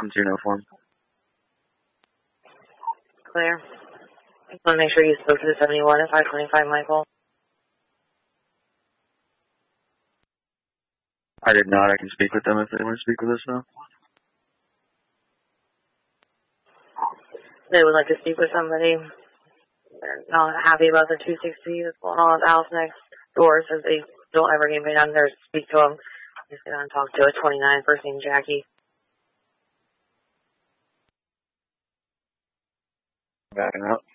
Come to your no form. Clear. I just want to make sure you spoke to the 71 at 525 Michael. I did not. I can speak with them if they want to speak with us now. They would like to speak with somebody. They're not happy about the 260 that's going on at the house next door, says they don't ever get me down there to speak to them. Just get on and talk to a 29 first name Jackie. Backing out.